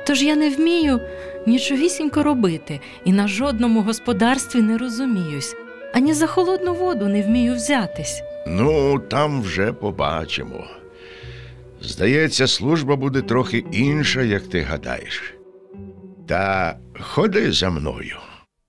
Тож я не вмію нічогісінько робити і на жодному господарстві не розуміюсь, ані за холодну воду не вмію взятись. Ну, там вже побачимо. Здається, служба буде трохи інша, як ти гадаєш. Та ходи за мною.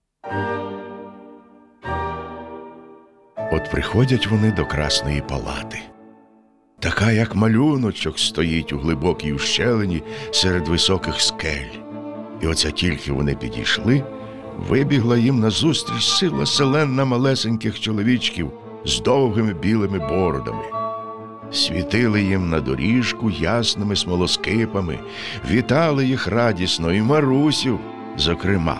От приходять вони до Красної палати. Така, як малюночок, стоїть у глибокій ущелині серед високих скель. І оце тільки вони підійшли, вибігла їм назустріч сила селенна малесеньких чоловічків з довгими білими бородами. Світили їм на доріжку ясними смолоскипами, вітали їх радісно і Марусю, зокрема.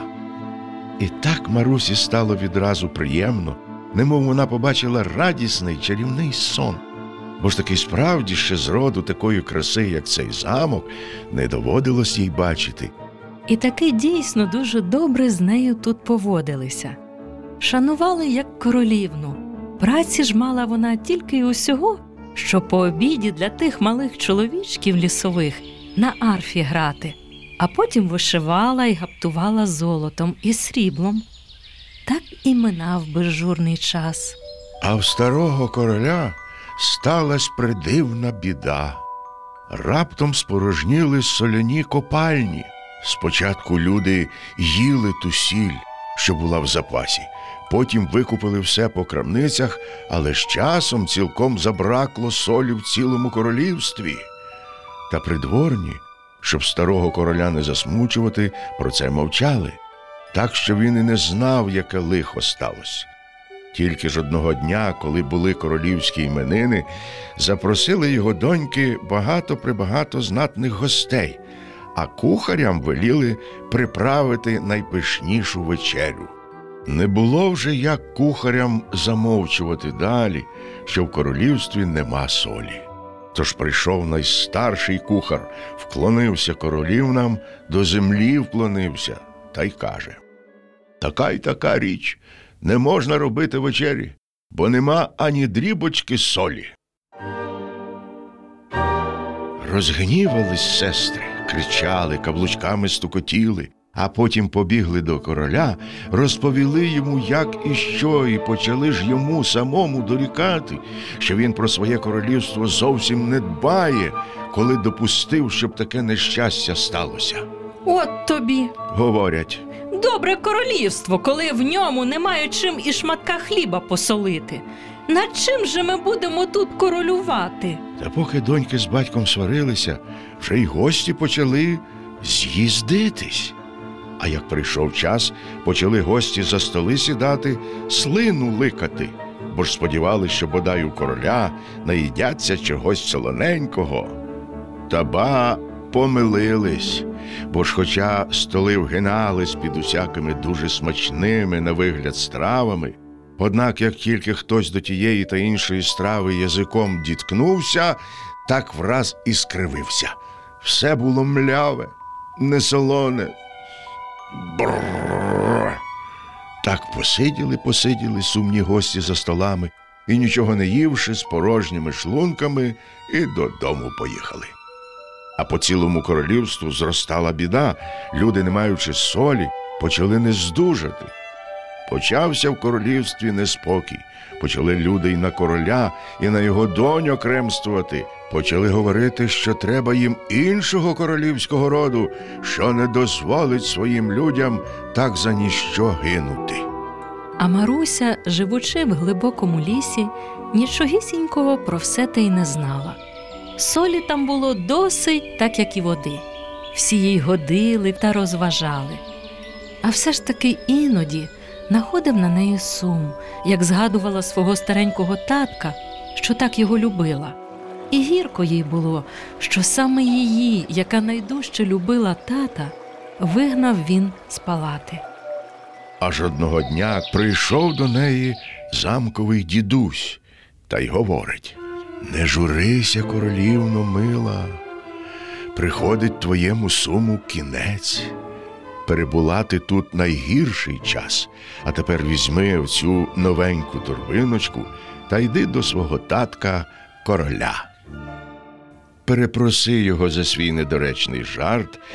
І так Марусі стало відразу приємно, немов вона побачила радісний чарівний сон. Бо ж таки справді ще зроду такої краси, як цей замок, не доводилось їй бачити. І таки дійсно дуже добре з нею тут поводилися. Шанували як королівну. Праці ж мала вона тільки й усього, що по обіді для тих малих чоловічків лісових на арфі грати, а потім вишивала і гаптувала золотом і сріблом. Так і минав безжурний час. А в старого короля сталась придивна біда. Раптом спорожніли соляні копальні. Спочатку люди їли ту сіль, що була в запасі. Потім викупили все по крамницях, але з часом цілком забракло солі в цілому королівстві. Та придворні, щоб старого короля не засмучувати, про це мовчали. Так що він і не знав, яке лихо сталося. Тільки ж одного дня, коли були королівські іменини, запросили його доньки багато-пребагато знатних гостей, а кухарям веліли приправити найпишнішу вечерю. Не було вже як кухарям замовчувати далі, що в королівстві нема солі. Тож прийшов найстарший кухар, вклонився королівнам, до землі вклонився, та й каже: «Така й така річ, не можна робити вечері, бо нема ані дрібочки солі». Розгнівались сестри, кричали, каблучками стукотіли, а потім побігли до короля, розповіли йому, як і що, і почали ж йому самому дорікати, що він про своє королівство зовсім не дбає, коли допустив, щоб таке нещастя сталося. «От тобі, – говорять, – добре королівство, коли в ньому немає чим і шматка хліба посолити. Над чим же ми будемо тут королювати?» Та поки доньки з батьком сварилися, вже й гості почали з'їздитись. А як прийшов час, почали гості за столи сідати, слину ликати, бо ж сподівались, що бодай у короля наїдяться чогось солоненького. Та помилились, бо ж хоча столи вгинались під усякими дуже смачними на вигляд стравами, однак як тільки хтось до тієї та іншої страви язиком діткнувся, так враз і скривився. Все було мляве, несолоне. Брррррр. Так посиділи сумні гості за столами і, нічого не ївши, з порожніми шлунками і додому поїхали. А по цілому королівству зростала біда. Люди, не маючи солі, почали нездужати. Почався в королівстві неспокій. Почали люди й на короля, і на його доню окремствувати. Почали говорити, що треба їм іншого королівського роду, що не дозволить своїм людям так за ніщо гинути. А Маруся, живучи в глибокому лісі, нічогісінького про все те й не знала. Солі там було досить, так як і води. Всі їй годили та розважали. А все ж таки іноді находив на неї сум, як згадувала свого старенького татка, що так його любила. І гірко їй було, що саме її, яка найдужче любила тата, вигнав він з палати. Аж одного дня прийшов до неї замковий дідусь та й говорить: «Не журися, королівно мила, приходить твоєму суму кінець. Перебула ти тут найгірший час, а тепер візьми оцю новеньку торбиночку та йди до свого татка короля. Перепроси його за свій недоречний жарт